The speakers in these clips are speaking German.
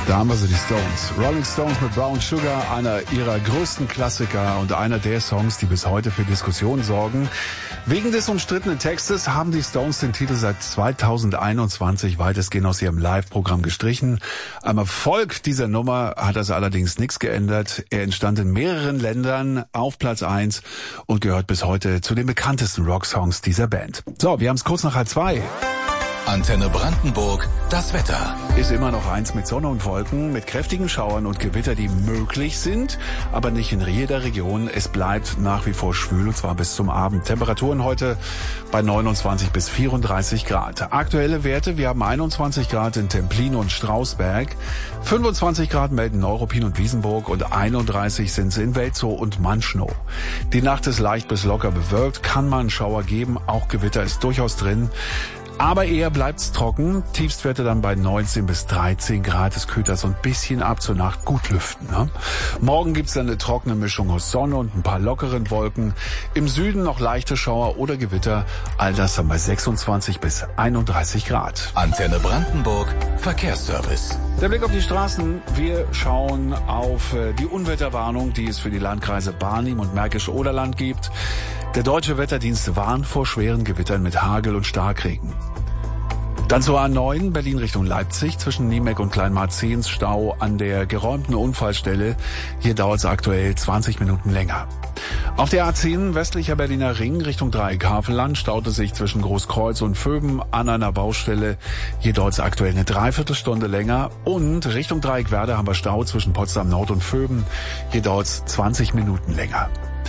Da haben wir sie, die Stones. Rolling Stones mit Brown Sugar, einer ihrer größten Klassiker und einer der Songs, die bis heute für Diskussionen sorgen. Wegen des umstrittenen Textes haben die Stones den Titel seit 2021 weitestgehend aus ihrem Live-Programm gestrichen. Am Erfolg dieser Nummer hat das allerdings nichts geändert. Er entstand in mehreren Ländern auf Platz 1 und gehört bis heute zu den bekanntesten Rocksongs dieser Band. So, wir haben es kurz nach 1:30. Antenne Brandenburg, das Wetter. Ist immer noch eins mit Sonne und Wolken, mit kräftigen Schauern und Gewitter, die möglich sind, aber nicht in jeder Region. Es bleibt nach wie vor schwül, und zwar bis zum Abend. Temperaturen heute bei 29 bis 34 Grad. Aktuelle Werte, wir haben 21 Grad in Templin und Strausberg, 25 Grad melden Neuruppin und Wiesenburg und 31 sind es in Welzow und Manschnow. Die Nacht ist leicht bis locker bewölkt, kann mal einen Schauer geben, auch Gewitter ist durchaus drin. Aber eher bleibt's trocken. Tiefstwerte dann bei 19 bis 13 Grad. Es kühlt da so ein bisschen ab, zur Nacht gut lüften. Ne? Morgen gibt's dann eine trockene Mischung aus Sonne und ein paar lockeren Wolken. Im Süden noch leichte Schauer oder Gewitter. All das dann bei 26 bis 31 Grad. Antenne Brandenburg, Verkehrsservice. Der Blick auf die Straßen. Wir schauen auf die Unwetterwarnung, die es für die Landkreise Barnim und Märkisch-Oderland gibt. Der Deutsche Wetterdienst warnt vor schweren Gewittern mit Hagel und Starkregen. Dann zur A9, Berlin Richtung Leipzig, zwischen Niemeck und Kleinmarzens Stau an der geräumten Unfallstelle. Hier dauert es aktuell 20 Minuten länger. Auf der A10 westlicher Berliner Ring Richtung Dreieck Havelland staut es sich zwischen Großkreuz und Vöben an einer Baustelle. Hier dauert es aktuell eine Dreiviertelstunde länger. Und Richtung Dreieck Werder haben wir Stau zwischen Potsdam Nord und Vöben. Hier dauert es 20 Minuten länger.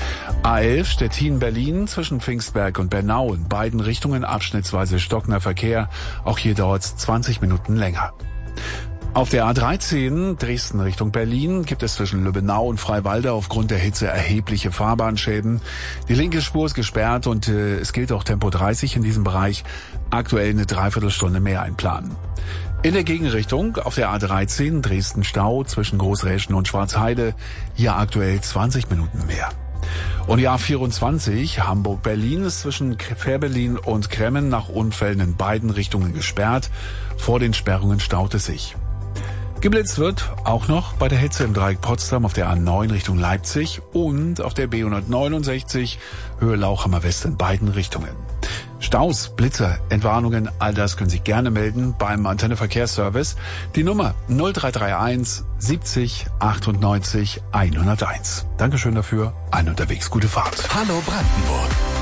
A11 Stettin-Berlin zwischen Pfingstberg und Bernau in beiden Richtungen abschnittsweise stockender Verkehr. Auch hier dauert es 20 Minuten länger. Auf der A13 Dresden Richtung Berlin gibt es zwischen Lübbenau und Freiwalde aufgrund der Hitze erhebliche Fahrbahnschäden. Die linke Spur ist gesperrt und es gilt auch Tempo 30 in diesem Bereich. Aktuell eine Dreiviertelstunde mehr einplanen. In der Gegenrichtung auf der A13 Dresden-Stau zwischen Großräschen und Schwarzheide. Hier aktuell 20 Minuten mehr. Und die A24 Hamburg-Berlin ist zwischen Fährberlin und Kremmen nach Unfällen in beiden Richtungen gesperrt. Vor den Sperrungen staut es sich. Geblitzt wird auch noch bei der Hitze im Dreieck Potsdam auf der A9 Richtung Leipzig und auf der B169 Höhe Lauchhammer West in beiden Richtungen. Staus, Blitzer, Entwarnungen, all das können Sie gerne melden beim Antenne Verkehrsservice. Die Nummer 0331 70 98 101. Dankeschön dafür. Ein unterwegs, gute Fahrt. Hallo Brandenburg.